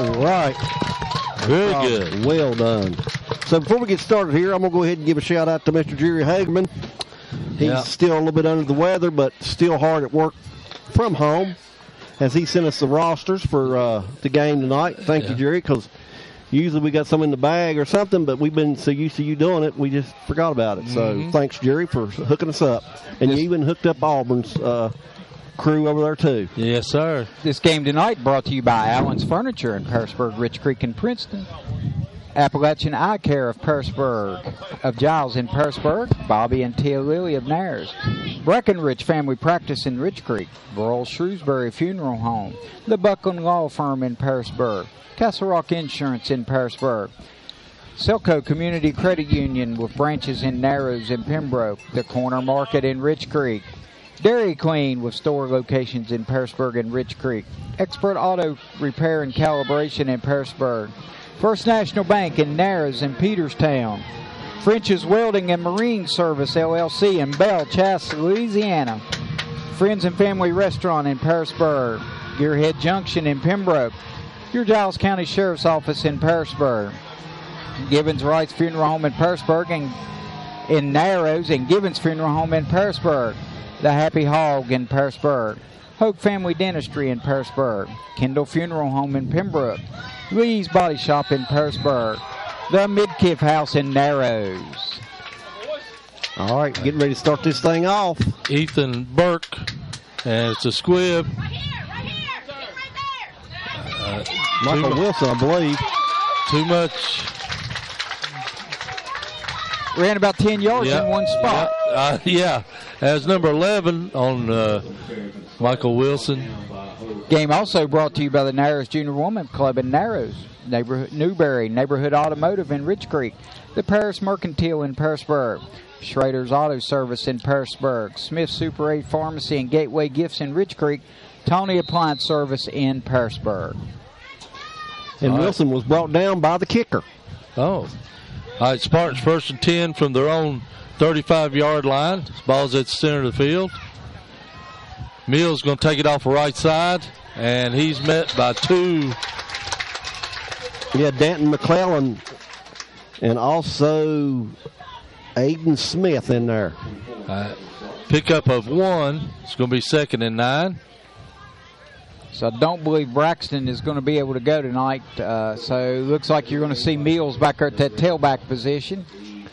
All right. Very good. Well done. So before we get started here, I'm going to go ahead and give a shout out to Mr. Jerry Hageman. He's still a little bit under the weather, but still hard at work from home as he sent us the rosters for the game tonight. Thank you, Jerry, because usually we got some in the bag or something, but we've been so used to you doing it, we just forgot about it. So thanks, Jerry, for hooking us up. And you even hooked up Auburn's crew over there, too. Yes, sir. This game tonight brought to you by Allen's Furniture in Pearisburg, Rich Creek, and Princeton. Appalachian Eye Care of Pearisburg, of Giles in Pearisburg, Bobby and Tia Lilly of Nares, Breckenridge Family Practice in Rich Creek, Burl Shrewsbury Funeral Home, the Buckland Law Firm in Pearisburg, Castle Rock Insurance in Pearisburg, Silco Community Credit Union with branches in Narrows and Pembroke, the Corner Market in Rich Creek, Dairy Queen with store locations in Pearisburg and Rich Creek, Expert Auto Repair and Calibration in Pearisburg, First National Bank in Narrows and Peterstown, French's Welding and Marine Service, LLC in Belle Chasse, Louisiana, Friends and Family Restaurant in Pearisburg, Gearhead Junction in Pembroke, your Giles County Sheriff's Office in Pearisburg, Gibbons Wright's Funeral Home in Pearisburg and in Narrows, and Gibbons Funeral Home in Pearisburg, the Happy Hog in Pearisburg, Hoke Family Dentistry in Pearisburg, Kendall Funeral Home in Pembroke, Lee's Body Shop in Pearisburg, the Midkiff House in Narrows. All right, getting ready to start this thing off. Ethan Burke, and it's a squib. Michael Wilson, I believe. Too much. Ran about 10 yards in one spot. As number 11 on Michael Wilson. Game also brought to you by the Narrows Junior Woman Club in Narrows, Newberry Neighborhood Automotive in Rich Creek, the Paris Mercantile in Pearisburg, Schrader's Auto Service in Pearisburg, Smith Super 8 Pharmacy and Gateway Gifts in Rich Creek, Tony Appliance Service in Pearisburg. And Wilson was brought down by the kicker. Oh. All right, Spartans first and 10 from their own 35-yard line. This ball's at the center of the field. Mills going to take it off the right side, and he's met by two. Yeah, Danton McClellan and also Aiden Smith in there. Pickup of one. It's going to be 2nd and 9. So I don't believe Braxton is going to be able to go tonight. So it looks like you're going to see Mills back there at that tailback position.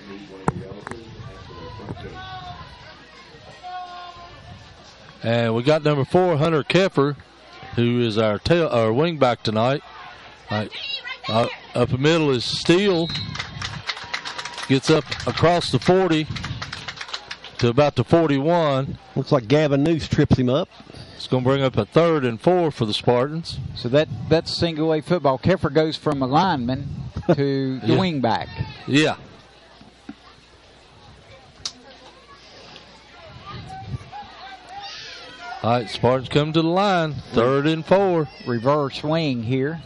And we got number 4, Hunter Keffer, who is our wingback tonight. Up the middle is Steele. Gets up across the 40 to about the 41. Looks like Gavin Noose trips him up. It's going to bring up a 3rd and 4 for the Spartans. So that's single-A football. Keffer goes from a lineman to the wingback. Yeah. All right, Spartans come to the line. 3rd and 4. Reverse swing here.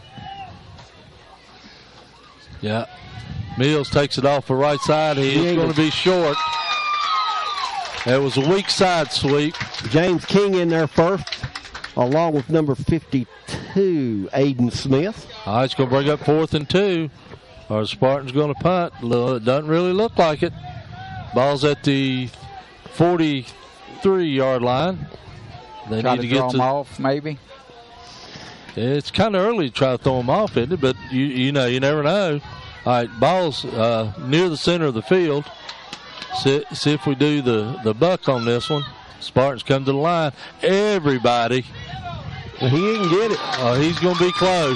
Yeah. Mills takes it off the right side. He's going to be short. It was a weak side sweep. James King in there first, along with number 52, Aiden Smith. All right, it's going to bring up 4th and 2. Our Spartans going to punt. It doesn't really look like it. Ball's at the 43-yard line. They try need to get draw them off, maybe. It's kind of early to try to throw them off, isn't it? But you never know. All right, ball's near the center of the field. See if we do the buck on this one. Spartans come to the line. Everybody. He didn't get it. He's going to be close.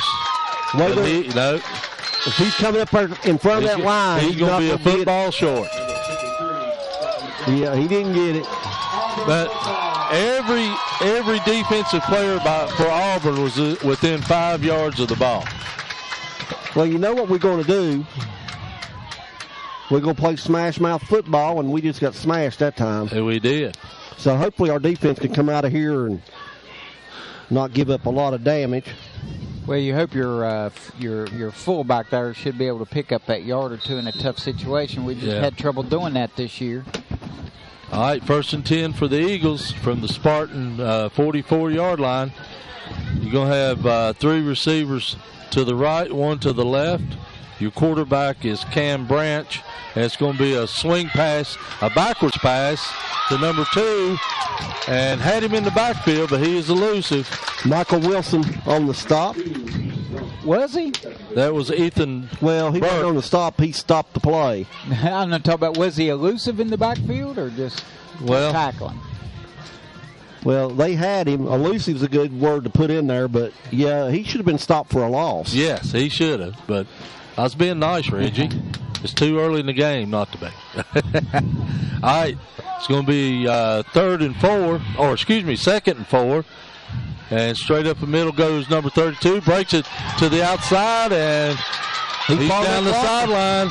If he's coming up in front of that line, he's going to be a football short. Yeah, he didn't get it. But every defensive player for Auburn was within 5 yards of the ball. Well, you know what we're going to do? We're going to play smash mouth football, and we just got smashed that time. And we did. So hopefully our defense can come out of here and not give up a lot of damage. Well, you hope your fullback there should be able to pick up that yard or two in a tough situation. We just had trouble doing that this year. All right, 1st and 10 for the Eagles from the Spartan 44-yard line. You're going to have 3 receivers to the right, 1 to the left. Your quarterback is Cam Branch. And it's going to be a swing pass, a backwards pass to number 2. And had him in the backfield, but he is elusive. Michael Wilson on the stop. Was he? That was Ethan. Well, he wasn't on the stop. He stopped the play. I'm not talking about, was he elusive in the backfield or just tackling? Well, they had him. Elusive's a good word to put in there, but, yeah, he should have been stopped for a loss. Yes, he should have, but I was being nice, Reggie. It's too early in the game not to be. All right, it's going to be 2nd and 4. And straight up the middle goes number 32. Breaks it to the outside, and he's down the sideline.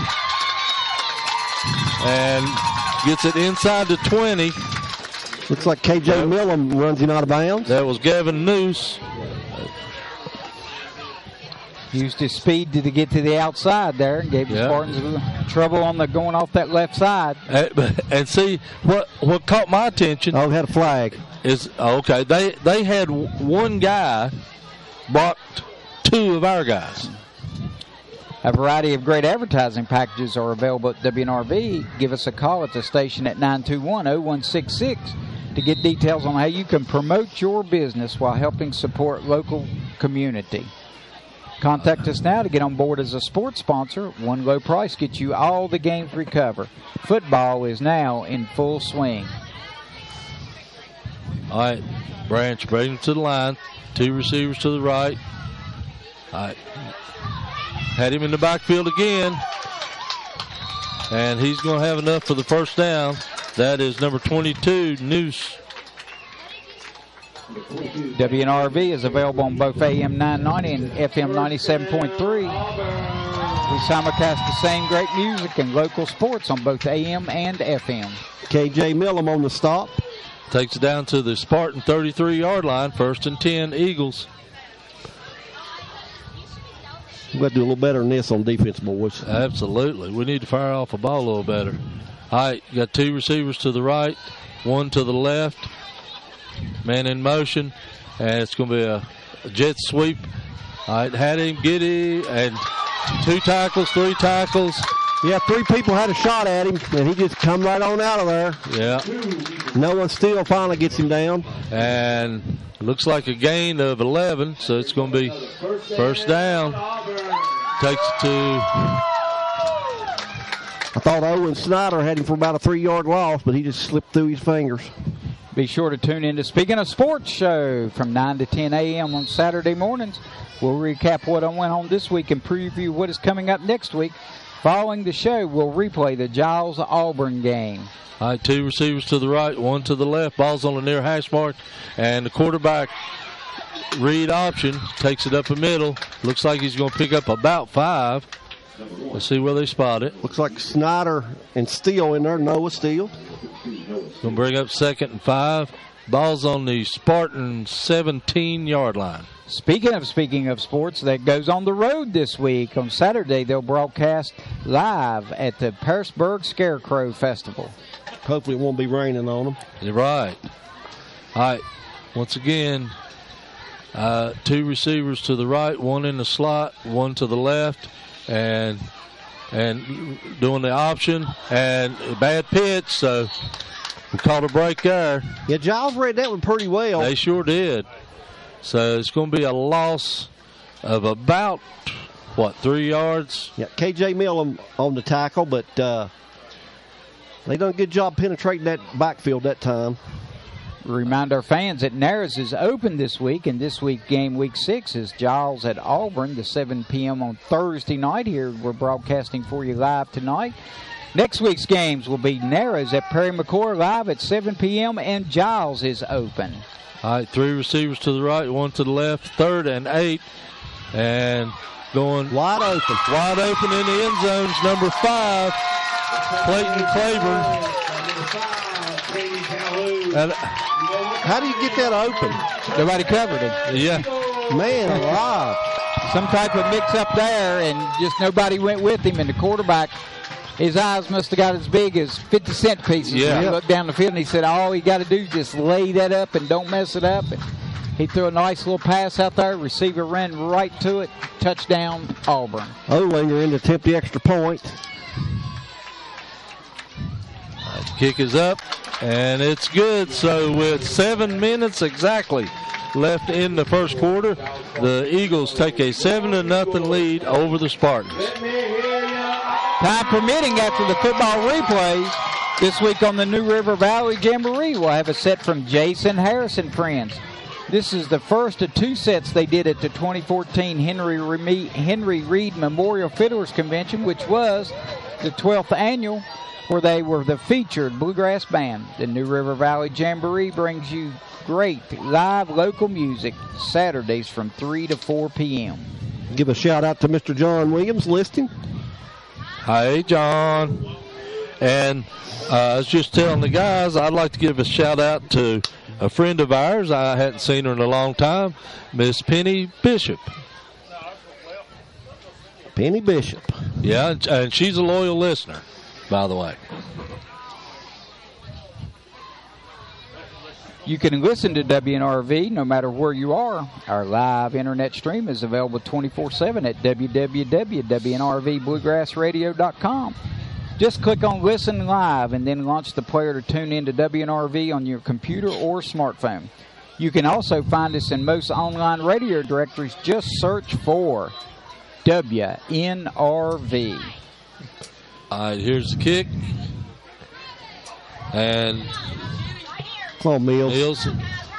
And gets it inside the 20. Looks like K.J. Millam runs him out of bounds. That was Gavin Noose. Used his speed to get to the outside there and gave the Spartans trouble on the going off that left side. And see, what caught my attention. Oh, had a flag. Is okay. They had one guy blocked 2 of our guys. A variety of great advertising packages are available at WNRV. Give us a call at the station at 921-0166 to get details on how you can promote your business while helping support local community. Contact us now to get on board as a sports sponsor. One low price gets you all the games we cover. Football is now in full swing. All right, Branch brings him to the line. 2 receivers to the right. All right. Had him in the backfield again. And he's going to have enough for the first down. That is number 22, Noose. WNRV is available on both AM 990 and FM 97.3. We simulcast the same great music and local sports on both AM and FM. K.J. Millam on the stop. Takes it down to the Spartan 33-yard line. 1st and 10, Eagles. We've got to do a little better than this on defense, boys. Absolutely. We need to fire off a ball a little better. All right, you got 2 receivers to the right, 1 to the left. Man in motion, and it's going to be a jet sweep. All right, had him, get him, and 2 tackles, 3 tackles. Yeah, 3 people had a shot at him, and he just come right on out of there. Yeah. Noah Steele finally gets him down. And looks like a gain of 11, so it's going to be first down. Takes it to... I thought Owen Snyder had him for about a 3-yard loss, but he just slipped through his fingers. Be sure to tune in to Speaking of Sports show from 9 to 10 a.m. on Saturday mornings. We'll recap what went on this week and preview what is coming up next week. Following the show, we'll replay the Giles-Auburn game. All right, 2 receivers to the right, 1 to the left. Ball's on the near hash mark, and the quarterback, read option, takes it up the middle. Looks like he's going to pick up about 5. Let's see where they spot it. Looks like Snyder and Steele in there, Noah Steele. Going to bring up 2nd and 5. Ball's on the Spartan 17-yard line. Speaking of sports, that goes on the road this week. On Saturday, they'll broadcast live at the Pearisburg Scarecrow Festival. Hopefully it won't be raining on them. You're right. All right, once again, 2 receivers to the right, 1 in the slot, 1 to the left, and doing the option, and a bad pitch, so we caught a break there. Yeah, Giles read that one pretty well. They sure did. So it's going to be a loss of about, 3 yards? Yeah, K.J. Millam on the tackle, but they done a good job penetrating that backfield that time. Remind our fans that Nares is open this week, and this week, game week 6 is Giles at Auburn, the 7 p.m. on Thursday night. Here we're broadcasting for you live tonight. Next week's games will be Nares at Perry McCoy live at 7 p.m., and Giles is open. All right, 3 receivers to the right, 1 to the left, 3rd and 8, and going wide open. Wide open in the end zones, number 5, Clayton Claiborne. And how do you get that open? Nobody covered it. Yeah. Man alive. Some type of mix-up there, and just nobody went with him, and the quarterback, his eyes must have got as big as 50-cent pieces. Yeah. He looked down the field, and he said, all you got to do is just lay that up and don't mess it up. And He threw a nice little pass out there. Receiver ran right to it. Touchdown, Auburn. Olinger in to attempt the extra point. Kick is up, and it's good. So with 7 minutes exactly left in the first quarter, the Eagles take a 7-0 lead over the Spartans. Time permitting, after the football replay this week on the New River Valley Jamboree, we'll have a set from Jason Harris and friends. This is the first of 2 sets they did at the 2014 Henry Reed Memorial Fiddlers Convention, which was the 12th annual, where they were the featured bluegrass band. The New River Valley Jamboree brings you great live local music Saturdays from 3 to 4 p.m. Give a shout out to Mr. John Williams listing. Hi, John. And I was just telling the guys, I'd like to give a shout out to a friend of ours. I hadn't seen her in a long time, Miss Penny Bishop. Penny Bishop. Yeah, and she's a loyal listener, by the way. You can listen to WNRV no matter where you are. Our live internet stream is available 24/7 at www.wnrvbluegrassradio.com. Just click on Listen Live and then launch the player to tune into WNRV on your computer or smartphone. You can also find us in most online radio directories. Just search for WNRV. All right, here's the kick. And come on, Mills.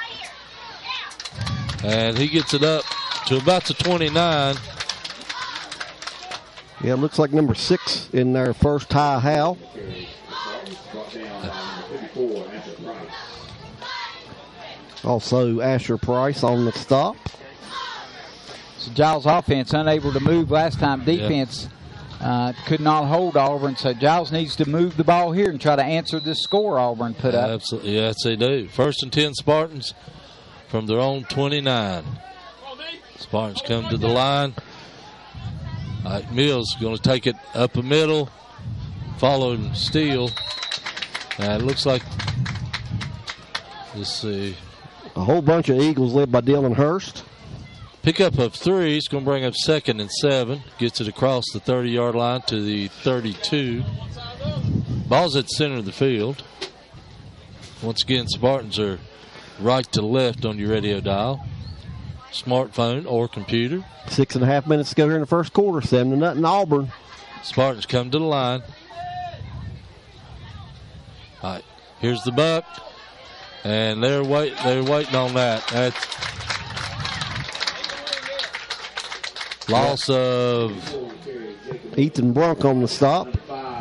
And he gets it up to about the 29. Yeah, it looks like number 6 in their first Ty Howell. Also, Asher Price on the stop. So Giles offense unable to move last time. Defense could not hold Auburn. So Giles needs to move the ball here and try to answer this score Auburn put up. Absolutely, yes, they do. 1st and 10 Spartans from their own 29. Spartans come to the line. All right, Mills going to take it up the middle, following Steele. And it looks like, let's see, a whole bunch of Eagles led by Dylan Hurst. Pickup of 3. He's going to bring up 2nd and 7. Gets it across the 30-yard line to the 32. Ball's at the center of the field. Once again, Spartans are right to left on your radio dial, smartphone or computer. 6.5 minutes to go here in the first quarter. 7-0 Auburn. Spartans come to the line. All right, here's the buck, and they're waiting on that. That's loss of Ethan Brunk on the stop.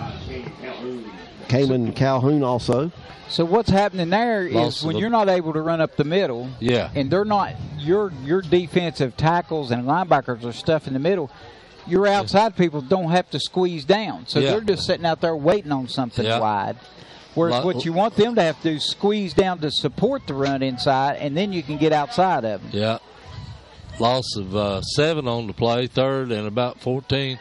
Kamen Calhoun also. So what's happening there is when you're not able to run up the middle, and they're not your defensive tackles and linebackers are stuff in the middle, your outside people don't have to squeeze down. So they're just sitting out there waiting on something wide. Whereas what you want them to have to do is squeeze down to support the run inside, and then you can get outside of them. Yeah. Loss of 7 on the play, 3rd and about 14.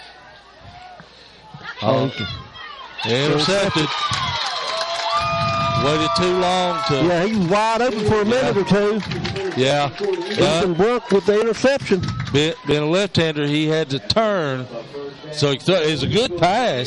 Intercepted. Waited too long to. Yeah, he was wide open for a minute or two. Yeah. Ethan Brooke with the interception. Being a left-hander, he had to turn. So it was a good pass.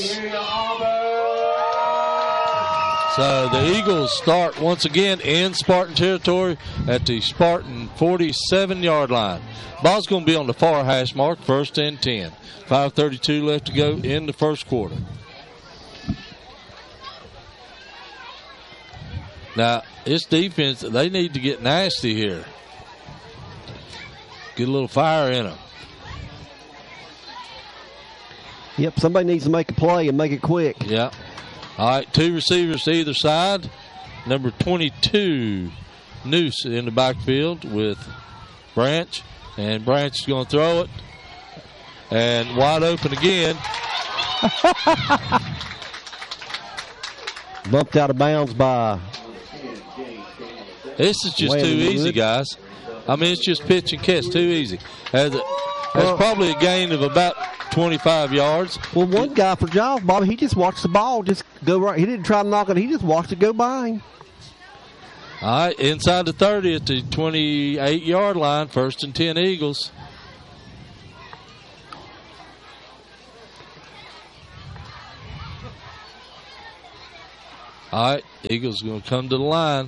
So the Eagles start once again in Spartan territory at the Spartan 47-yard line. Ball's going to be on the far hash mark, 1st and 10. 5:32 left to go in the first quarter. Now, this defense, they need to get nasty here. Get a little fire in them. Yep, somebody needs to make a play and make it quick. Yeah. All right, 2 receivers to either side. Number 22, Noose in the backfield with Branch. And Branch is going to throw it. And wide open again. Bumped out of bounds by... This is just too easy, guys. I mean, it's just pitch and catch, too easy. That's probably a gain of about 25 yards. Well, one guy for Giles, Bobby, he just watched the ball just go right. He didn't try to knock it. He just watched it go by him. All right, inside the 30 at the 28-yard line, 1st and 10 Eagles. All right, Eagles going to come to the line.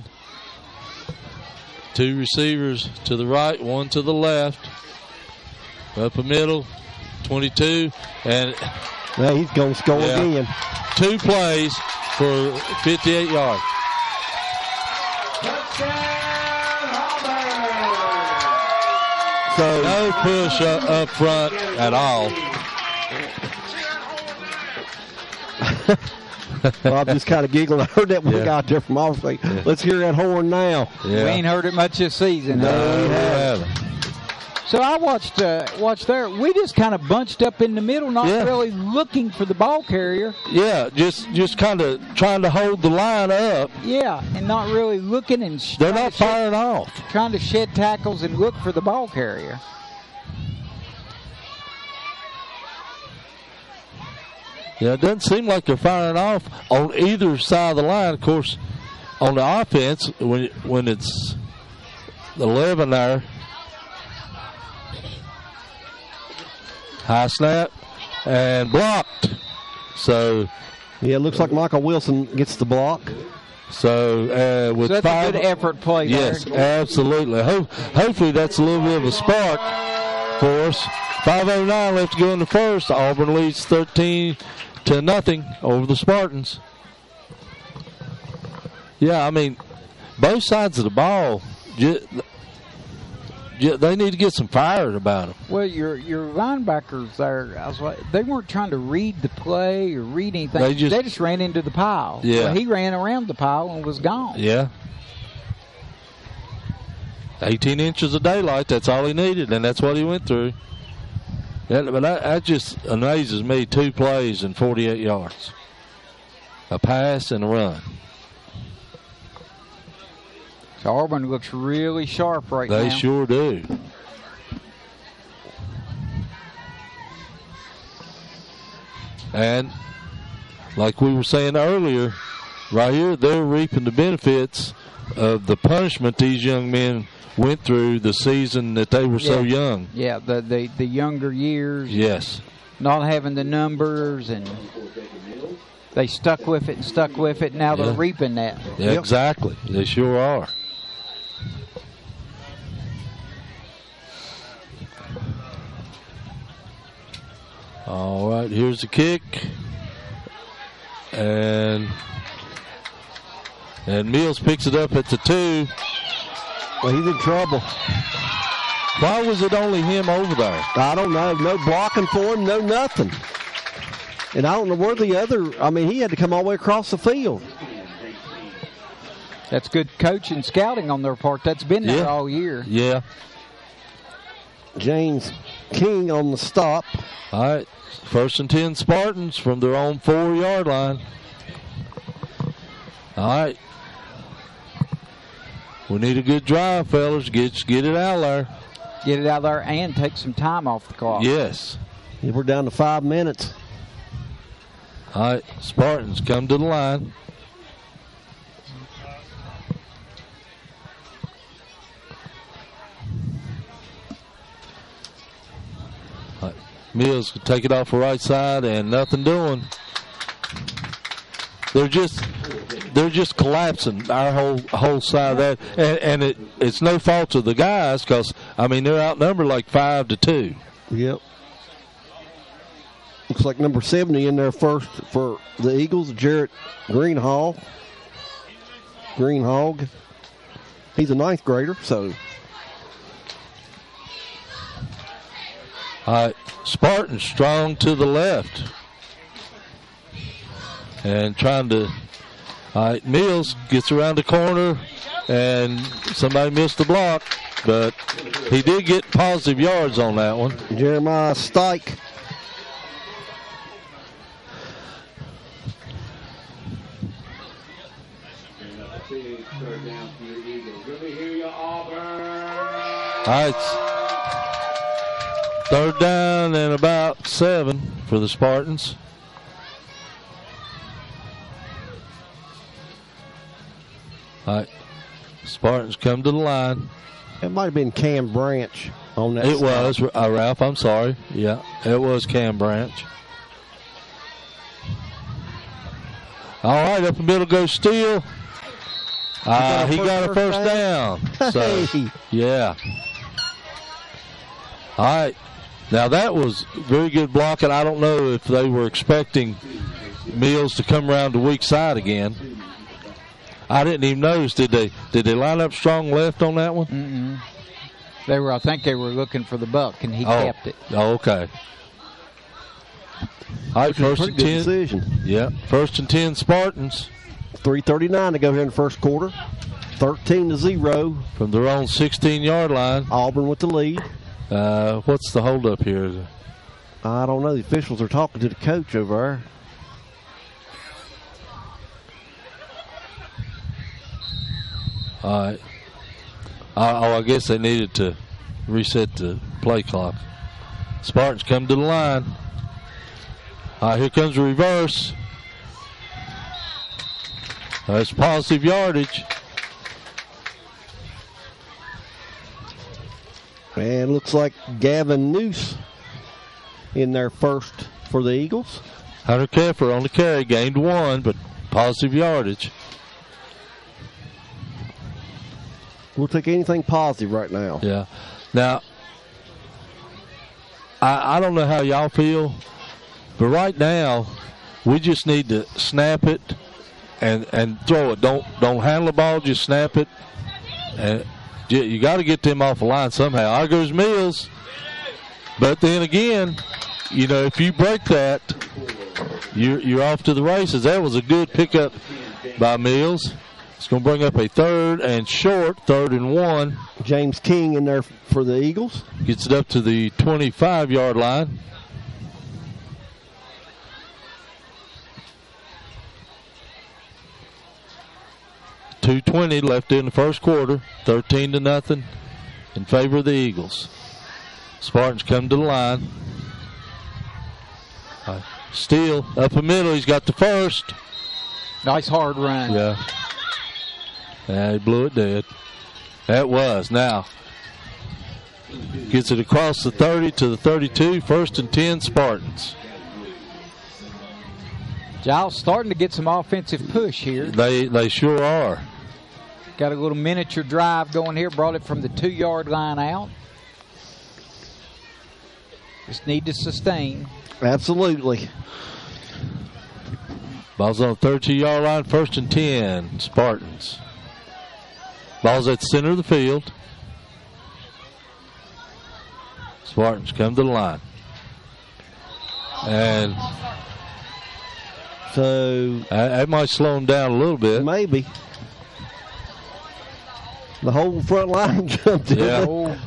2 receivers to the right, 1 to the left. Up the middle, 22, and well, he's going to score again. 2 plays for 58 yards. So no push up front at all. Well, I'm just kind of giggling. I heard that one guy there from Austin. Let's hear that horn now. Yeah. We ain't heard it much this season. No, we haven't. So I watched there. We just kind of bunched up in the middle, not really looking for the ball carrier. Yeah, just kind of trying to hold the line up. Yeah, and not really looking and they're not firing off. Trying to shed tackles and look for the ball carrier. Yeah, it doesn't seem like they're firing off on either side of the line. Of course, on the offense, when it's 11 there, high snap and blocked. So, yeah, it looks like Michael Wilson gets the block. So, with that's 5, a good effort play. Yes, there. Absolutely. Hopefully, that's a little bit of a spark for us. 5:09 left to go in the first. Auburn leads 13-0 over the Spartans. Yeah, I mean, both sides of the ball, they need to get some fire about them. Well, your linebackers there, they weren't trying to read the play or read anything. They just ran into the pile. Yeah. Well, he ran around the pile and was gone. Yeah. 18 inches of daylight, that's all he needed, and that's what he went through. Yeah, but that just amazes me. 2 plays and 48 yards. A pass and a run. So Auburn looks really sharp right now. They sure do. And like we were saying earlier, right here, they're reaping the benefits of the punishment these young men went through the season that they were so young. Yeah, the younger years. Yes. Not having the numbers, and they stuck with it. Now they're reaping that. Yeah, exactly. They sure are. All right, here's the kick. And Mills picks it up at the 2. Well, he's in trouble. Why was it only him over there? I don't know. No blocking for him, no nothing. And I don't know where the other, he had to come all the way across the field. That's good coaching, scouting on their part. That's been there all year. Yeah. James King on the stop. All right. 1st and 10 Spartans from their own 4-yard line. All right. We need a good drive, fellas. Get it out there. Get it out there and take some time off the clock. Yes. We're down to 5 minutes. All right. Spartans come to the line. Mills could take it off the right side and nothing doing. They're just collapsing our whole side of that, and it's no fault of the guys because they're outnumbered like 5-2. Yep. Looks like number 70 in there first for the Eagles, Jarrett Greenhog. He's a 9th grader, so. All right, Spartan strong to the left. And trying to, all right, Mills gets around the corner, and somebody missed the block, but he did get positive yards on that one. Jeremiah Stike. All right, 3rd down and about 7 for the Spartans. All right, Spartans come to the line. It might have been Cam Branch on that. It was, Ralph, I'm sorry. Yeah, it was Cam Branch. All right, up the middle goes Steele. He got a first down. So, yeah. All right. Now, that was very good blocking. I don't know if they were expecting Mills to come around the weak side again. I didn't even notice. Did they line up strong left on that one? Mm-mm. I think they were looking for the buck, and he kept it. Oh, okay. All right, first and 10. Decision. Yeah, first and 10 Spartans. 3:39 to go here in the first quarter. 13-0 from their own 16-yard line. Auburn with the lead. What's the holdup here? I don't know. The officials are talking to the coach over there. All right. I guess they needed to reset the play clock. Spartans come to the line. All right, here comes the reverse. That's positive yardage. And looks like Gavin Noose in there first for the Eagles. Hunter Keffer on the carry, gained 1, but positive yardage. We'll take anything positive right now. Yeah. Now, I don't know how y'all feel, but right now we just need to snap it and throw it. Don't handle the ball, just snap it. And you got to get them off the line somehow. There goes Mills. But then again, if you break that, you're off to the races. That was a good pickup by Mills. It's going to bring up a 3rd and short, 3rd and 1. James King in there for the Eagles. Gets it up to the 25-yard line. .220 left in the first quarter. 13-0 in favor of the Eagles. Spartans come to the line. Steele up the middle. He's got the first. Nice hard run. Yeah. Yeah, he blew it dead. That was. Now, gets it across the 30 to the 32. 1st and 10 Spartans. Giles starting to get some offensive push here. They sure are. Got a little miniature drive going here. Brought it from the 2-yard line out. Just need to sustain. Absolutely. Ball's on the 32-yard line. 1st and 10 Spartans. Ball's at the center of the field. Spartans come to the line. And so that might slow them down a little bit. Maybe. The whole front line jumped in. Yeah.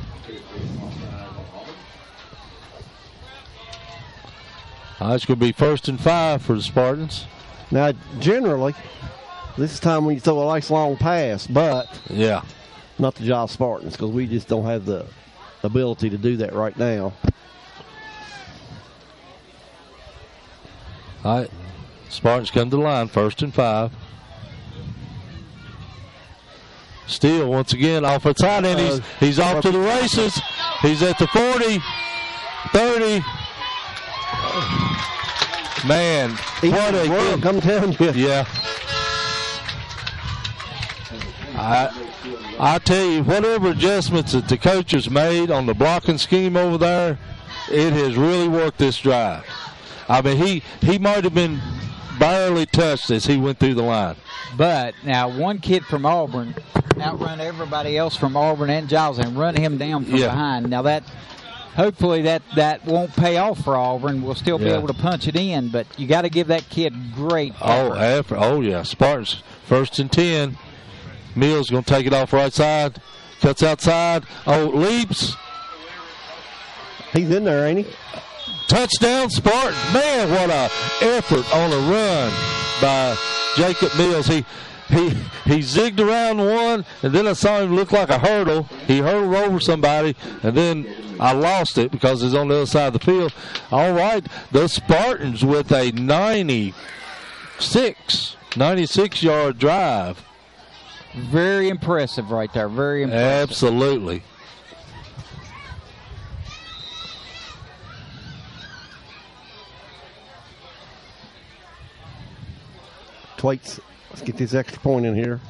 It's going to be 1st and 5 for the Spartans. Now, generally, this is time when you throw a nice long pass, but yeah, not the Giles Spartans, because we just don't have the ability to do that right now. All right, Spartans come to the line, 1st and 5. Steele once again off the side, and he's off to the races. He's at the 40, 30. Man, what a good. I'm telling you. Yeah. I tell you, whatever adjustments that the coach has made on the blocking scheme over there, it has really worked this drive. I mean, he might have been barely touched as he went through the line. But now one kid from Auburn outrun everybody else from Auburn and Giles and run him down from behind. Now that hopefully that won't pay off for Auburn. We'll still be able to punch it in, but you got to give that kid great effort. Oh yeah, Spartans 1st and 10. Mills going to take it off right side, cuts outside. Leaps. He's in there, ain't he? Touchdown Spartan. Man, what a effort on a run by Jacob Mills. He zigged around one, and then I saw him look like a hurdle. He hurdled over somebody, and then I lost it because it's on the other side of the field. All right, the Spartans with a 96-yard drive. Very impressive right there. Very impressive. Absolutely. Twaits, let's get this extra point in here.